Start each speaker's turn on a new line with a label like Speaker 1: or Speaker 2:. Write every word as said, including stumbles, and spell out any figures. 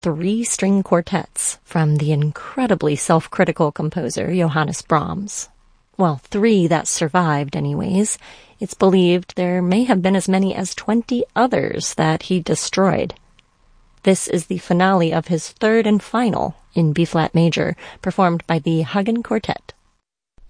Speaker 1: three string quartets from the incredibly self-critical composer Johannes Brahms. Well, three that survived anyways. It's believed there may have been as many as twenty others that he destroyed. This is the finale of his third and final in B-flat major, performed by the Hagen Quartet.